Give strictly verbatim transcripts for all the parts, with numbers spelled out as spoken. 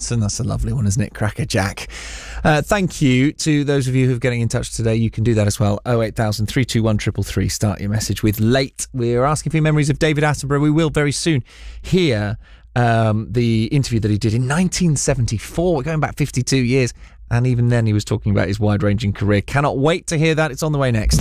Johnson. That's a lovely one, isn't it? Cracker Jack. Uh, thank you to those of you who are getting in touch today. You can do that as well. oh eight thousand, three two one, three three three. Start your message with late. We're asking for your memories of David Attenborough. We will very soon hear um, the interview that he did in nineteen seventy-four. We're going back fifty-two years. And even then he was talking about his wide-ranging career. Cannot wait to hear that. It's on the way next.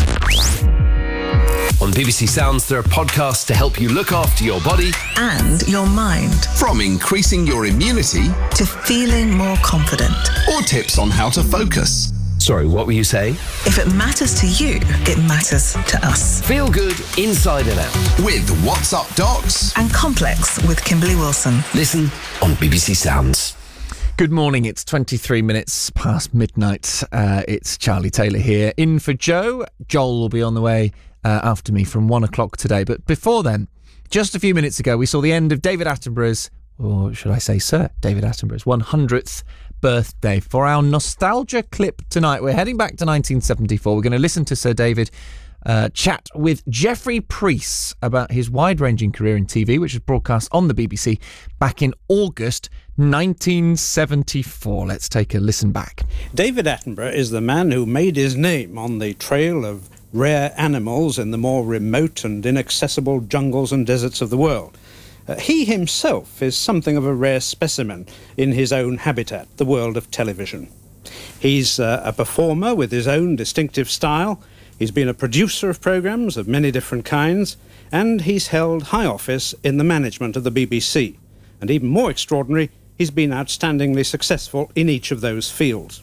On B B C Sounds, there are podcasts to help you look after your body and your mind. From increasing your immunity to feeling more confident. Or tips on how to focus. Sorry, what were you saying? If it matters to you, it matters to us. Feel good inside and out. With What's Up Docs. And Complex with Kimberly Wilson. Listen on B B C Sounds. Good morning, it's twenty-three minutes past midnight. Uh, it's Charlie Taylor here, in for Joe. Joel will be on the way uh, after me from one o'clock today. But before then, just a few minutes ago, we saw the end of David Attenborough's, or should I say Sir David Attenborough's one hundredth birthday. For our nostalgia clip tonight, we're heading back to nineteen seventy-four. We're going to listen to Sir David Uh, chat with Geoffrey Preece about his wide-ranging career in T V, which was broadcast on the B B C back in August nineteen seventy-four. Let's take a listen back. David Attenborough is the man who made his name on the trail of rare animals in the more remote and inaccessible jungles and deserts of the world. Uh, he himself is something of a rare specimen in his own habitat, the world of television. He's uh, a performer with his own distinctive style. He's been a producer of programmes of many different kinds, and he's held high office in the management of the B B C. And even more extraordinary, he's been outstandingly successful in each of those fields.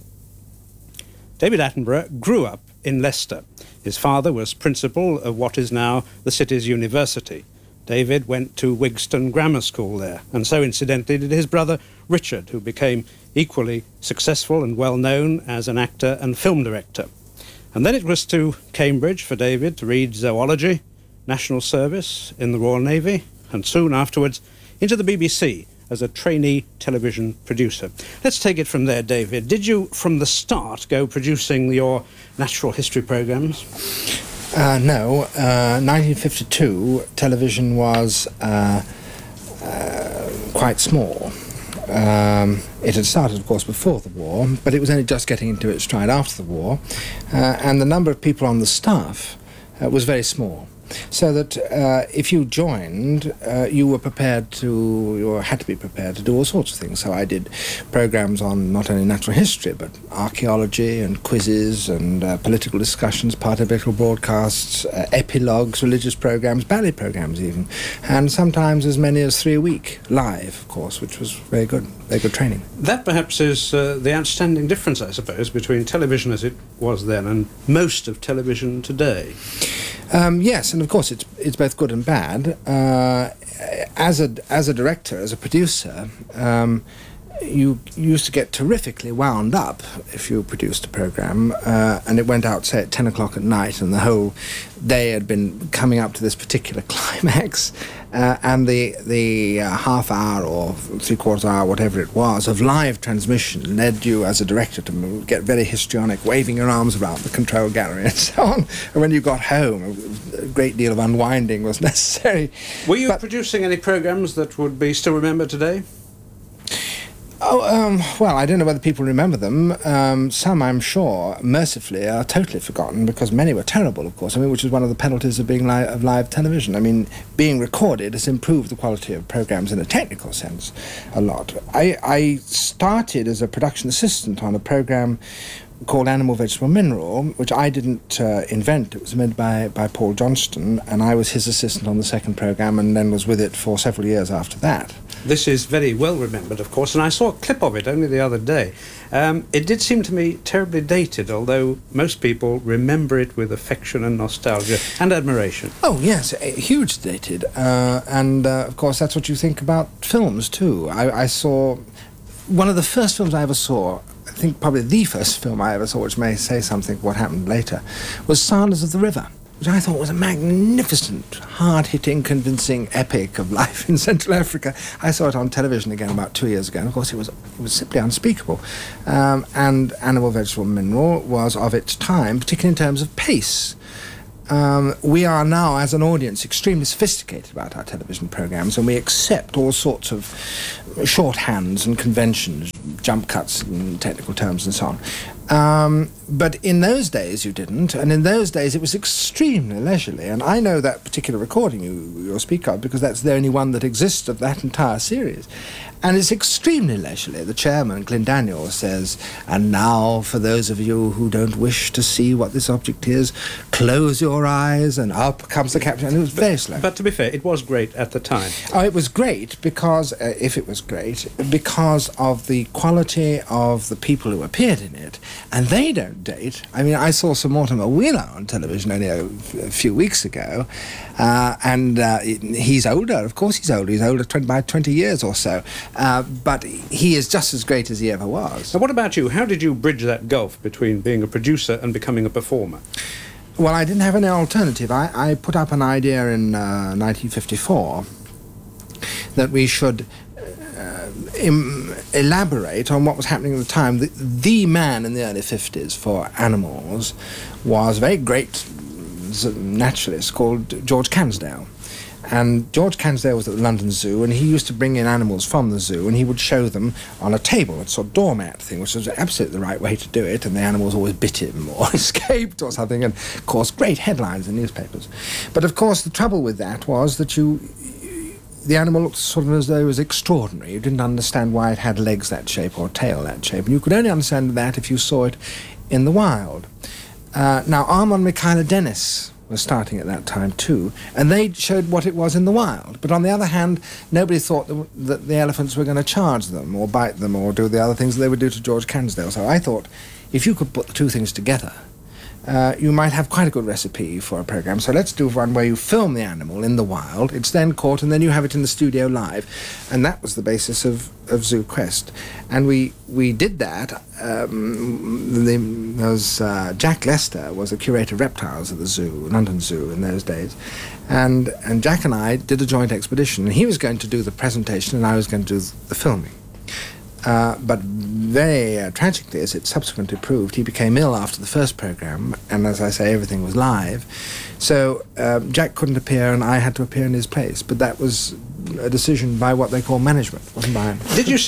David Attenborough grew up in Leicester. His father was principal of what is now the city's university. David went to Wigston Grammar School there, and so incidentally did his brother Richard, who became equally successful and well known as an actor and film director. And then it was to Cambridge for David to read zoology, national service in the Royal Navy, and soon afterwards into the B B C as a trainee television producer. Let's take it from there, David. Did you, from the start, go producing your natural history programmes? Uh, no. Uh, nineteen fifty-two, television was uh, uh, quite small. Um, it had started, of course, before the war, but it was only just getting into its stride after the war, uh, and the number of people on the staff uh, was very small. So that uh, if you joined, uh, you were prepared to, you had to be prepared to do all sorts of things. So I did programmes on not only natural history, but archaeology and quizzes and uh, political discussions, party-political broadcasts, uh, epilogues, religious programmes, ballet programmes even, and sometimes as many as three a week, live, of course, which was very good, very good training. That perhaps is uh, the outstanding difference, I suppose, between television as it was then and most of television today. Um, yes, and of course it's it's both good and bad. Uh, as a as a director, as a producer, um, you used to get terrifically wound up if you produced a program, uh, and it went out, say, at ten o'clock at night, and the whole day had been coming up to this particular climax, uh, and the the uh, half hour or three quarters hour, whatever it was, of live transmission led you as a director to get very histrionic, waving your arms around the control gallery and so on. And when you got home, a great deal of unwinding was necessary. Were you but, producing any programmes that would be still remembered today? Oh, um, well, I don't know whether people remember them. Um, some, I'm sure, mercifully, are totally forgotten because many were terrible, of course, I mean, which is one of the penalties of being li- of live television. I mean, being recorded has improved the quality of programmes in a technical sense a lot. I, I started as a production assistant on a programme called Animal, Vegetable, Mineral, which I didn't uh, invent. It was made by, by Paul Johnston, and I was his assistant on the second programme and then was with it for several years after that. This is very well remembered, of course, and I saw a clip of it only the other day. Um, it did seem to me terribly dated, although most people remember it with affection and nostalgia and admiration. Oh, yes, uh, huge dated. Uh, and, uh, of course, that's what you think about films, too. I, I saw... One of the first films I ever saw, I think probably the first film I ever saw, which may say something what happened later, was Sanders of the River, which I thought was a magnificent, hard-hitting, convincing epic of life in Central Africa. I saw it on television again about two years ago, and of course it was it was simply unspeakable. Um, and Animal, Vegetable, Mineral was of its time, particularly in terms of pace. Um, we are now, as an audience, extremely sophisticated about our television programmes, and we accept all sorts of shorthands and conventions. jump cuts and technical terms and so on. Um, but in those days you didn't, and in those days it was extremely leisurely, and I know that particular recording you, you speak of because that's the only one that exists of that entire series. And it's extremely leisurely. The chairman, Clint Daniels, says, and now for those of you who don't wish to see what this object is, close your eyes, and up comes the captain. And it was very slow. But to be fair, it was great at the time. Oh, it was great because, uh, if it was great, because of the quality of the people who appeared in it, and they don't date. I mean, I saw Sir Mortimer Wheeler on television only a, a few weeks ago, uh, and uh, he's older. Of course he's older. He's older twenty, by twenty years or so. Uh, but he is just as great as he ever was. Now, what about you? How did you bridge that gulf between being a producer and becoming a performer? Well, I didn't have any alternative. I, I put up an idea in uh, nineteen fifty-four that we should uh, im- elaborate on what was happening at the time. The, the man in the early fifties for animals was a very great naturalist called George Cansdale. And George Cansdale was at the London Zoo, and he used to bring in animals from the zoo, and he would show them on a table, a sort of doormat thing, which was absolutely the right way to do it, and the animals always bit him or escaped or something, and caused great headlines in newspapers. But of course the trouble with that was that you, the animal looked sort of as though it was extraordinary. You didn't understand why it had legs that shape or tail that shape, and you could only understand that if you saw it in the wild. Uh, now, Armand Michaela Dennis was starting at that time too, and they showed what it was in the wild. But on the other hand, nobody thought that, that the elephants were going to charge them or bite them or do the other things that they would do to George Cansdale. So I thought, if you could put the two things together, uh, you might have quite a good recipe for a program. So let's do one where you film the animal in the wild, it's then caught, and then you have it in the studio live. And that was the basis of, of Zoo Quest. And we, we did that. Um, the, there was, uh, Jack Lester was the curator of reptiles at the zoo, London Zoo in those days. And, and Jack and I did a joint expedition. And he was going to do the presentation and I was going to do the filming. Uh, but very uh, tragically, as it subsequently proved, he became ill after the first programme, and as I say, everything was live. So um, Jack couldn't appear, and I had to appear in his place. But that was a decision by what they call management, wasn't by him. Did you